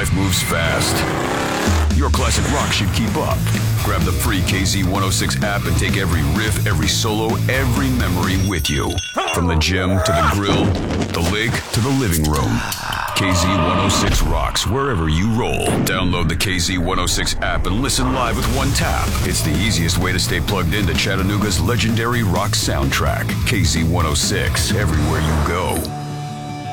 life moves fast. Your classic rock should keep up. Grab the free KZ106 app and take every riff, every solo, every memory with you. From the gym to the grill, the lake to the living room. KZ106 rocks wherever you roll. Download the KZ106 app and listen live with one tap. It's the easiest way to stay plugged into Chattanooga's legendary rock soundtrack. KZ106, everywhere you go.